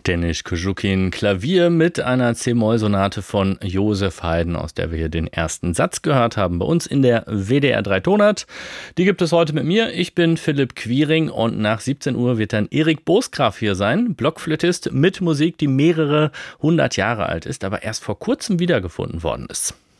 Denis Koschukin, Klavier mit einer C-Moll-Sonate von Josef Haydn, aus der wir hier den ersten Satz gehört haben, bei uns in der WDR 3 Tonart. Die gibt es heute mit mir. Ich bin Philipp Quiring und nach 17 Uhr wird dann Erik Bosgraf hier sein, Blockflötist mit Musik, die mehrere hundert Jahre alt ist, aber erst vor kurzem wiedergefunden worden ist.